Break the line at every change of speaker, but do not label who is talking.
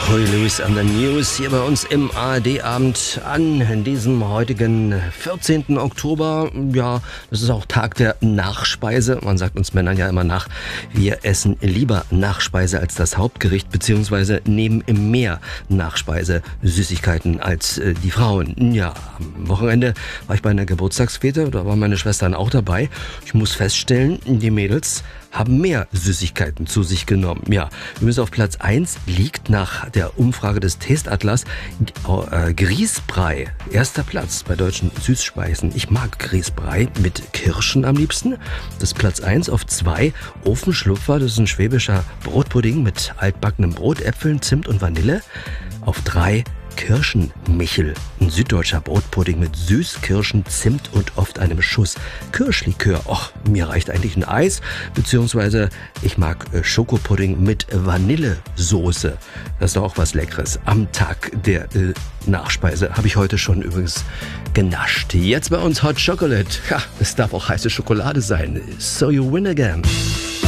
Huey Lewis and the News hier bei uns im ARD-Abend an diesem heutigen 14. Oktober. Ja, das ist auch Tag der Nachspeise. Man sagt uns Männern ja immer nach, wir essen lieber Nachspeise als das Hauptgericht, beziehungsweise nehmen mehr Nachspeise, Süßigkeiten als die Frauen. Ja, am Wochenende war ich bei einer Geburtstagsfete, da waren meine Schwestern auch dabei. Ich muss feststellen, die Mädels haben mehr Süßigkeiten zu sich genommen. Ja, übrigens auf Platz 1 liegt nach der Umfrage des Taste Atlas Grießbrei. Erster Platz bei deutschen Süßspeisen. Ich mag Grießbrei mit Kirschen am liebsten. Das ist Platz 1. Auf 2 Ofenschlupfer. Das ist ein schwäbischer Brotpudding mit altbackenem Brot, Äpfeln, Zimt und Vanille. Auf 3 Kirschenmichel, ein süddeutscher Brotpudding mit Süßkirschen, Zimt und oft einem Schuss Kirschlikör. Och, mir reicht eigentlich ein Eis, beziehungsweise ich mag Schokopudding mit Vanillesoße. Das ist doch auch was Leckeres. Am Tag der Nachspeise habe ich heute schon übrigens genascht. Jetzt bei uns Hot Chocolate. Ja, es darf auch heiße Schokolade sein. So you win again.